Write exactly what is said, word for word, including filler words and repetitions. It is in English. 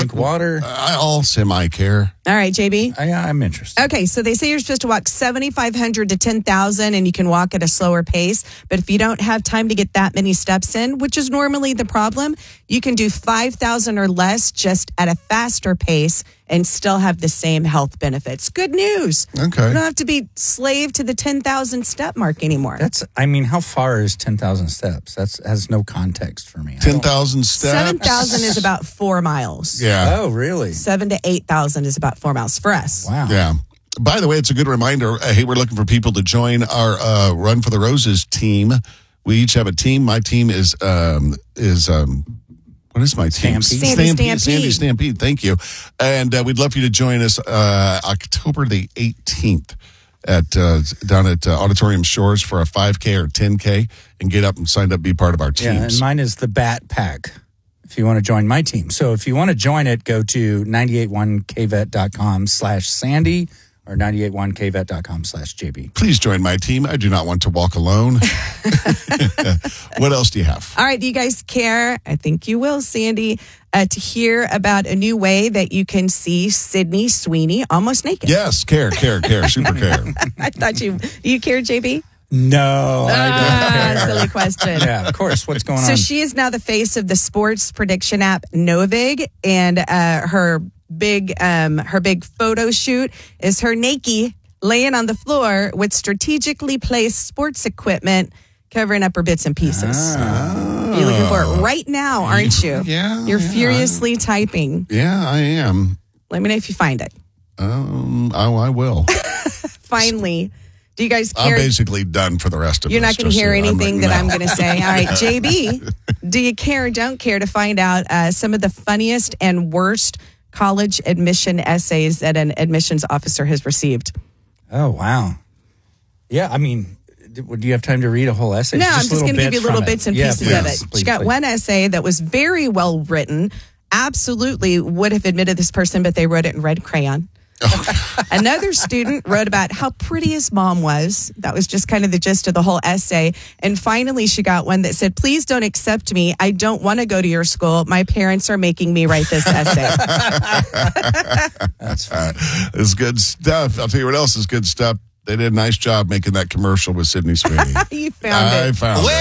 drink water. I'll semi-care. All right, J B? I, I'm interested. Okay, so they say you're supposed to walk seventy-five hundred to ten thousand, and you can walk at a slower pace. But if you don't have time to get that many steps in, which is normally the problem, you can do five thousand or less just at a faster pace and still have the same health benefits. Good news. Okay. You don't have to be slave to the ten thousand step mark anymore. That's, I mean, how far is ten thousand steps? That's has no context for me. ten thousand steps? seven thousand is about four miles. Yeah. Oh, really? seven to eight thousand is about four miles for us. Wow. Yeah. By the way, it's a good reminder. Uh, hey, we're looking for people to join our uh, Run for the Roses team. We each have a team. My team is um, is um, what is my team? Stampede. Sandy Stampede. Stampede. Sandy Stampede. Thank you. And uh, we'd love for you to join us uh, October the eighteenth at uh, down at uh, Auditorium Shores for a five K or ten K, and get up and sign up, be part of our teams. Yeah, and mine is the Bat Pack. If you want to join my team. So if you want to join it, go to nine eight one k vet dot com slash Sandy or nine eight one k vet dot com slash J B. Please join my team. I do not want to walk alone. What else do you have? All right, do you guys care? I think you will, Sandy, uh, to hear about a new way that you can see Sydney Sweeney almost naked. Yes, care, care, care, super care. I thought you, do you care, J B? No, I don't Ah, care. silly question. Yeah, of course. What's going So on? she is now the face of the sports prediction app Novig, and uh, her big um, her big photo shoot is her naked laying on the floor with strategically placed sports equipment covering up her bits and pieces. Oh. You're looking for it right now, aren't you? Yeah, You're yeah. furiously typing. Yeah, I am. Let me know if you find it. Um, oh, I will. Finally, do you guys I'm care? basically done for the rest of You're this. not going to just hear so- I'm anything like, that I'm no. going to say. All right, J B, do you care or don't care to find out uh, some of the funniest and worst college admission essays that an admissions officer has received? Oh, wow. Yeah, I mean, do you have time to read a whole essay? No, I'm Just just going to little give you bits little from it. bits and Yeah, pieces please, of it. please, she got please. one essay that was very well written. Absolutely would have admitted this person, but they wrote it in red crayon. Another student wrote about how pretty his mom was. That was just kind of the gist of the whole essay. And finally, she got one that said, "Please don't accept me. I don't want to go to your school. My parents are making me write this essay." That's fine. It's good stuff. I'll tell you what else is good stuff. They did a nice job making that commercial with Sydney Sweeney. You found I it. found it.